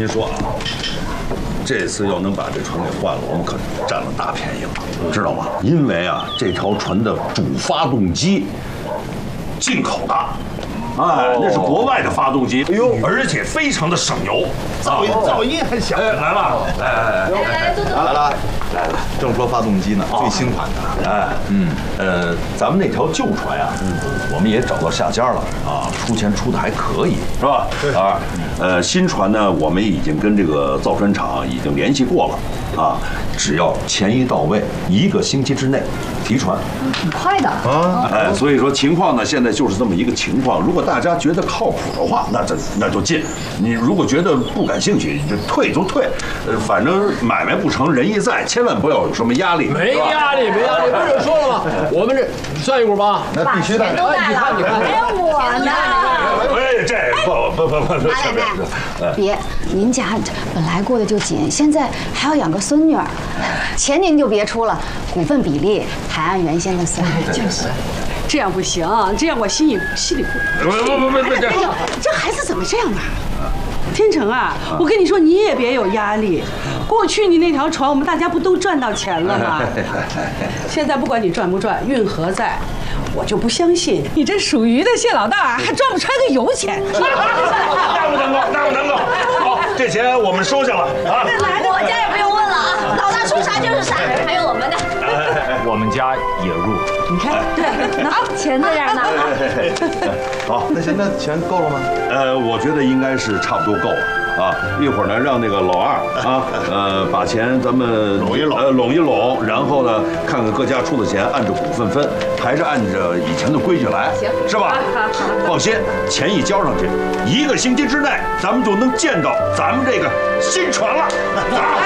您说啊，这次要能把这船给换了，我们可占了大便宜了，知道吗？因为啊，这条船的主发动机进口的。哎，那是国外的发动机，哎呦，而且非常的省油， 噪音还小。 哎，来了，来了， 正说发动机呢，最新款的。 哎，咱们那条旧船呀，我们也找到下家了啊，出钱出的还可以，是吧？对啊，新船呢，我们已经跟这个造船厂已经联系过了啊，只要钱一到位，1个星期之内提船， 挺快的啊。哎，所以说情况呢，现在就是这么一个情况。如果大家觉得靠谱的话，那就进；你如果觉得不感兴趣，就退就退。反正买卖不成仁义在，千万不要有什么压力。 没压力，没压力，不是说了吗？我们这算一股吧？ 那必须的。 你看，还有我呢。 哎，这不， 别，您家本来过得就紧，现在还要养个孙女儿，钱您就别出了，股份比例还按原先的算。 就是。这样不行，这样我心里不。 哎呦，这孩子怎么这样呢？天成啊，我跟你说，你也别有压力。过去你那条船，我们大家不都赚到钱了吗？现在不管你赚不赚，运河在，我就不相信你这属鱼的谢老大还赚不出来个油钱。 那不能够。好，这钱我们收下了啊。 我家也不用问了啊，老大说啥就是啥，还有我们的。 我们家也入。 你看，对，拿钱在这儿呢。 好， 那现在钱够了吗？ 我觉得应该是差不多够了啊。一会儿呢，让那个老二啊，把钱咱们拢一拢，然后呢，看看各家出的钱按照股份分，还是按照以前的规矩来，是吧？放心，钱一交上去，1个星期之内，咱们就能见到咱们这个新船了。